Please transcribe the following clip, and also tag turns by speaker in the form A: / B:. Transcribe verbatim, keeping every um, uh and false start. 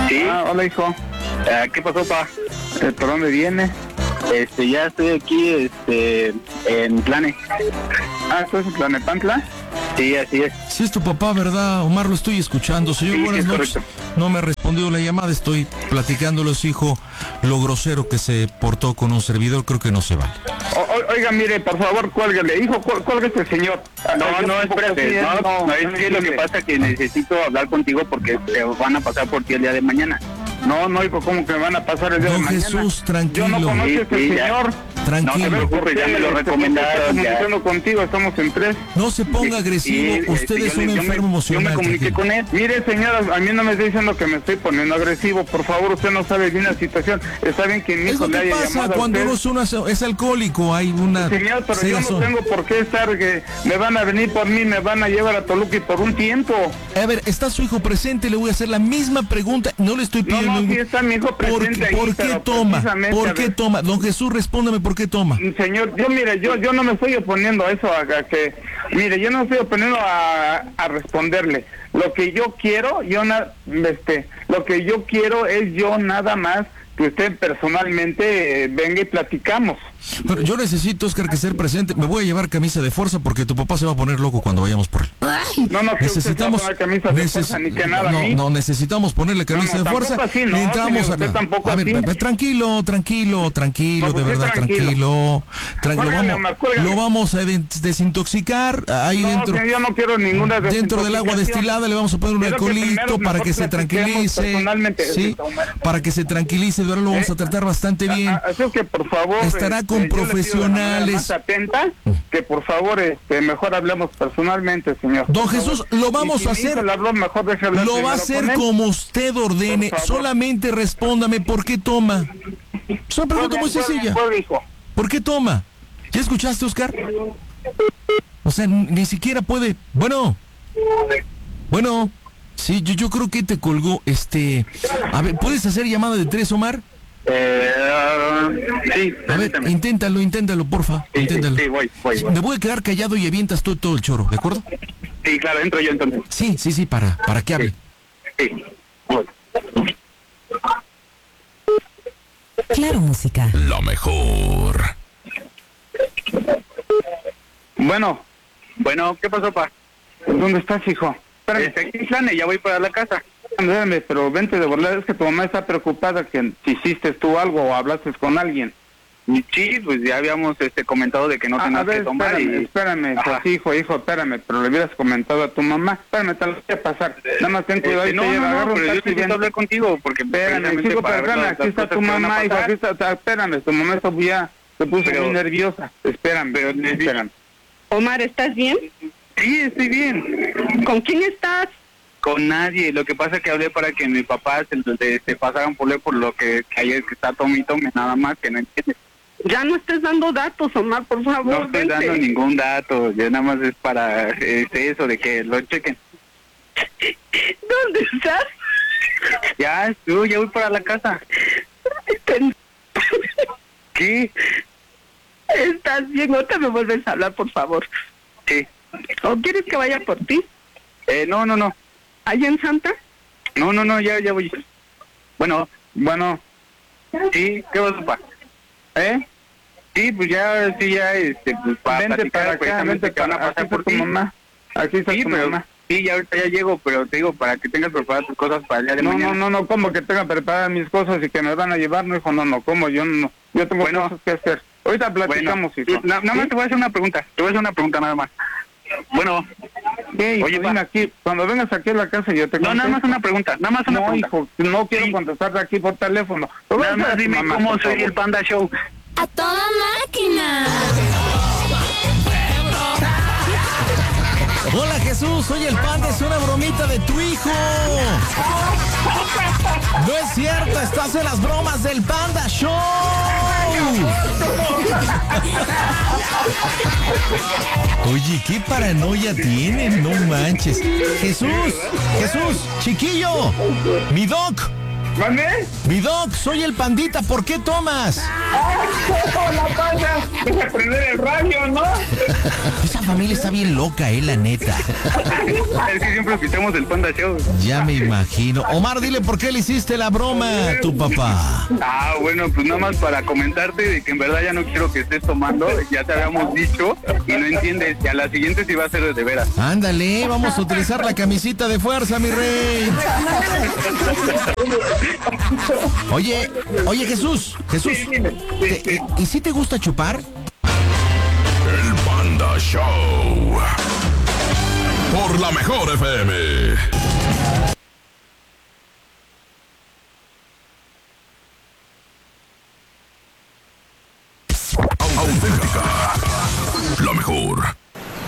A: Sí.
B: Ah, hola, hijo.
A: Ah, ¿Qué pasó, pa?
B: Eh, ¿Por dónde viene?
A: Este, ya estoy aquí, este, en Plane.
B: Ah, ¿estás en Tlanepantla?
A: Sí, así es.
C: Si es tu papá, ¿verdad, Omar? Lo estoy escuchando. Señor,
A: Sí,
C: buenas
A: sí, es
C: noches.
A: correcto.
C: No me ha respondido la llamada. Estoy platicándole a su hijo lo grosero que se portó con un servidor. Creo que no se vale.
B: O, o, oiga, mire, por favor, cuélguele. Hijo, cuál, cuélguese, señor.
A: No,
B: Ah, yo
A: no,
B: tampoco
A: espérate.
B: así,
A: No,
B: ¿eh?
A: no, es que lo que
B: dile.
A: pasa es que necesito hablar contigo porque te van a pasar por ti el día de mañana.
B: No, no, hijo, ¿cómo que me van a pasar el día
C: Don
B: de mañana?
C: Jesús, tranquilo.
B: Yo no conozco
A: Sí,
B: a ese
A: sí, ya.
B: señor.
C: Tranquilo.
A: No te preocupes, ya me lo recomendaron.
B: Estoy
A: Ya.
B: comunicando contigo, estamos en tres.
C: No se ponga agresivo.
A: Sí,
C: Usted
A: este,
C: es
A: yo
C: un
A: le- yo
C: enfermo
A: me-
C: emocional.
A: Yo me comuniqué
C: tranquilo.
A: con él.
B: Mire, señora, a mí no me está diciendo que me estoy poniendo agresivo. Por favor, usted no sabe bien la situación. Está bien que mi
C: Es
B: hijo
C: lo
B: le
C: que
B: haya
C: pasa
B: llamado a
C: cuando
B: usted.
C: uno es, una- es alcohólico. Hay una
B: Señor, pero yo no
C: cegazón.
B: tengo por qué estar, que me van a venir por mí, me van a llevar a Toluca y por un tiempo.
C: A ver, está su hijo presente. Le voy a hacer la misma pregunta. No le estoy
B: No,
C: pidiendo.
B: no,
C: ningún-
B: sí está mi hijo
C: ¿Por,
B: presente ahí,
C: ¿por qué
B: pero
C: toma?
B: precisamente,
C: ¿Por
B: a
C: qué
B: ver.
C: toma? Don Jesús, respóndame, ¿por qué toma?
B: Señor, yo mire, yo yo no me estoy oponiendo a eso, a, a que, mire, yo no me estoy oponiendo a, a responderle. Lo que yo quiero, yo na, este, lo que yo quiero es yo nada más que usted personalmente eh, venga y platicamos.
C: Pero yo necesito, Oscar, que esté presente. Me voy a llevar camisa de fuerza porque tu papá se va a poner loco cuando vayamos por él.
B: No, no, que
C: Necesitamos,
B: usted se va a poner camisa de
C: neces-
B: fuerza, ni que nada
C: no,
B: a mí.
C: no, necesitamos ponerle camisa
B: No, no,
C: de fuerza.
B: tampoco así, no,
C: Le entramos
B: señor,
C: a,
B: usted tampoco
C: a ver,
B: así.
C: a ver, tranquilo, tranquilo, tranquilo,
B: No,
C: de
B: ¿por qué
C: verdad,
B: tranquilo?
C: tranquilo. tranquilo. Lo,
B: Cuélgale,
C: vamos,
B: Omar, cuélgale.
C: lo vamos a de- desintoxicar ahí
B: No,
C: dentro.
B: señor, yo no quiero ninguna
C: Dentro del agua
B: desintoxicación.
C: destilada le vamos a poner un
B: Quiero que
C: alcoholito
B: primero
C: para
B: mejor
C: que se
B: platiquemos
C: tranquilice.
B: personalmente.
C: Sí, para que se tranquilice. De verdad lo vamos
B: Eh,
C: a tratar bastante bien.
B: A- Así es que por favor
C: Estará con
B: yo le pido de manera
C: profesionales.
B: más atenta que por favor este mejor hablemos personalmente, señor.
C: Don
B: Por
C: Jesús,
B: favor.
C: lo vamos
B: Y si
C: a
B: mi hijo
C: hacer.
B: le habló, mejor deje hablar
C: Lo va a
B: primero
C: hacer
B: con él.
C: como usted ordene.
B: Por favor.
C: Solamente respóndame por qué toma. Es una pregunta muy
B: Puede,
C: sencilla.
B: puede, hijo.
C: ¿Por qué toma? ¿Ya escuchaste, Oscar? O sea, n- ni siquiera puede. Bueno. Bueno. Sí, yo, yo creo que te colgó. Este. A ver, ¿puedes hacer llamada de tres, Omar?
A: Eh, sí,
C: A ver,
A: permíteme.
C: inténtalo, inténtalo, porfa.
A: Sí, sí,
C: Inténtalo.
A: sí, voy, voy, voy.
C: Me voy a quedar callado y avientas tú todo el choro, ¿de acuerdo?
A: Sí, claro, entro yo entonces.
C: Sí, sí, sí, para, para que hable.
A: Sí, voy.
D: Claro, música.
C: Lo mejor.
B: Bueno,
A: Bueno, ¿qué pasó, pa?
B: ¿dónde estás, hijo? Espérame,
A: Este, aquí en Plane, ya voy para la casa.
B: espérame, pero vente de verdad, es que tu mamá está preocupada que si hiciste tú algo o hablaste con alguien.
A: Y sí, pues ya habíamos este comentado de que no
B: Ah,
A: tenías
B: a ver,
A: que tomar
B: espérame,
A: y...
B: espérame,
A: Ajá.
B: pues, hijo, hijo, espérame, pero le hubieras comentado a tu mamá. Espérame, te lo voy a pasar. Nada más ten cuidado
A: Este,
B: y
A: no,
B: te
A: no,
B: lleva,
A: no,
B: agarra un
A: pero yo
B: taxi,
A: necesito
B: ven.
A: hablar contigo porque
B: Espérame,
A: precisamente
B: hijo,
A: para
B: pero
A: ver
B: espérame,
A: las-
B: aquí
A: las
B: está
A: cosas
B: tu
A: que van a
B: mamá, hijo,
A: pasar.
B: aquí está, está- espérame, tu mamá está ya, se puso
A: Pero-
B: muy nerviosa. Espérame,
A: Pero necesito-
B: espérame.
E: Omar, ¿estás bien?
A: Sí, estoy bien.
E: ¿Con quién estás?
A: Con nadie. Lo que pasa es que hablé para que mi papá se, se, se pasaran por él por lo que, que ayer que está tome y tome, nada más que no entiende.
E: Ya no estés dando datos, Omar, por favor.
A: No estoy
E: vente.
A: dando ningún dato, ya nada más es para este, eso de que lo chequen.
E: ¿Dónde estás?
A: Ya, yo ya voy para la casa.
E: Ten-
A: ¿Qué?
E: ¿Estás bien? Otra me vuelves a hablar, por favor.
A: Sí.
E: ¿O quieres que vaya por ti?
A: Eh, no, no, no.
E: ¿Allá en Santa?
A: No, no, no, ya, ya voy. Bueno,
B: Bueno,
A: sí, ¿qué vas a pasar?
B: ¿eh?
A: Sí, pues ya, sí, ya, este, pues para
B: Vente
A: platicar,
B: para acá,
A: precisamente
B: vente
A: que van a
B: para acá,
A: pasar
B: está
A: por
B: tu
A: ti.
B: mamá. Aquí está
A: Sí,
B: tu
A: pero,
B: mamá.
A: sí, ya ahorita ya llego, pero te digo, para que tengas preparadas tus cosas para el día de
B: No,
A: mañana.
B: no, no, no, como que tenga preparadas mis cosas y que me van a llevar, no, hijo, no, no, como yo no, yo tengo
A: Bueno.
B: cosas que hacer. Ahorita
A: Bueno,
B: platicamos,
A: sí,
B: hijo.
A: na- nada más
B: ¿Sí?
A: te voy a hacer una pregunta, te voy a hacer una pregunta nada más. Bueno,
B: ¿Qué, hijo?
A: Oye,
B: Ven
A: pa.
B: aquí, cuando vengas aquí a la casa yo te
A: no, nada más
B: contesto.
A: una pregunta, nada más una
B: No,
A: pregunta.
B: hijo, no quiero
A: Sí.
B: contestar de aquí por teléfono. Lo voy a
A: Nada
B: hacer a
A: más
B: tu
A: dime
B: mamá,
A: cómo
B: por
A: soy
B: favor.
A: el Panda Show.
D: A toda máquina.
C: Hola Jesús, soy el Panda, es una bromita de tu hijo. No es cierto, estás en las bromas del Panda Show. Oye, qué paranoia tienen, no manches. Jesús, Jesús, chiquillo, mi doc,
B: ¿Mande?
C: Mi Doc, soy el Pandita, ¿por qué tomas?
B: ¡Ah, la pasa! Deja prender el radio, ¿no?
C: Esa familia está bien loca, eh, la neta.
A: Es que siempre escuchamos el Panda Show.
C: Ya me imagino. Omar, dile por qué le hiciste la broma a tu papá.
A: Ah, bueno, pues nada más para comentarte de que en verdad ya no quiero que estés tomando, ya te habíamos dicho y no entiendes, y a la siguiente sí va a ser de, de veras.
C: Ándale, vamos a utilizar la camisita de fuerza, mi rey. Oye, oye Jesús, Jesús, te- eh, ¿y si te gusta chupar?
F: El Panda Show. Por la mejor F M.